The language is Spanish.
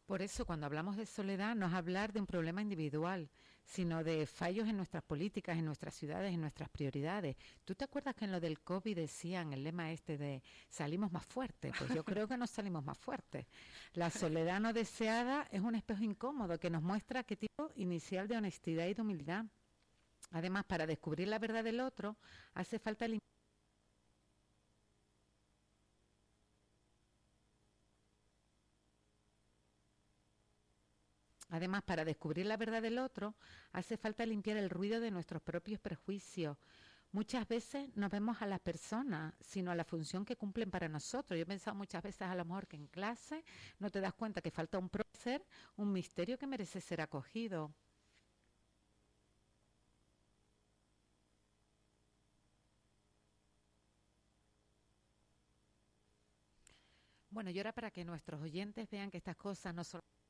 Por eso, cuando hablamos de soledad, no es hablar de un problema individual, sino de fallos en nuestras políticas, en nuestras ciudades, en nuestras prioridades. ¿Tú te acuerdas que en lo del COVID decían el lema este de salimos más fuertes? Pues yo creo que no salimos más fuertes. La soledad no deseada es un espejo incómodo que nos muestra qué tipo inicial de honestidad y de humildad. Además, para descubrir la verdad del otro, hace falta limpiar. Además, para descubrir la verdad del otro, hace falta limpiar el ruido de nuestros propios prejuicios. Muchas veces no vemos a las personas, sino a la función que cumplen para nosotros. Yo he pensado muchas veces a lo mejor que en clase no te das cuenta que falta un prócer, un misterio que merece ser acogido. Bueno, y ahora para que nuestros oyentes vean que estas cosas no son